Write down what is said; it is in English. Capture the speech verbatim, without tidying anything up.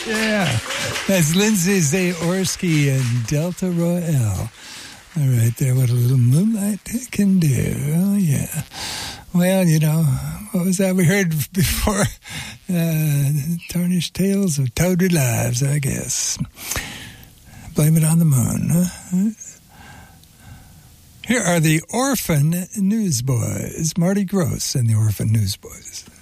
Yeah. That's Lindsay Zaorski and Delta Royale. All right there, what a little moonlight can do. Oh, yeah. Well, you know, what was that we heard before? Uh, tarnished tales of toaded lives, I guess. Blame it on the moon, huh? Here are the Orphan Newsboys. Marty Gross and the Orphan Newsboys.